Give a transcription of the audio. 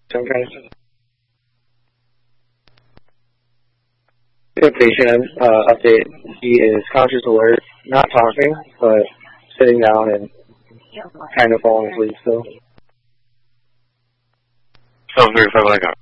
some kind of patient update. He is conscious, alert, not talking, but sitting down and kind of falling asleep still. 735 Blackout.